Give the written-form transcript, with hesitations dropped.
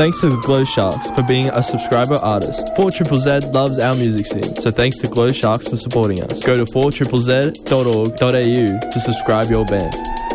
Thanks to the Glow Sharks for being a subscriber artist. 4ZZZ loves our music scene, so thanks to Glow Sharks for supporting us. Go to 4ZZZ.org.au to subscribe your band.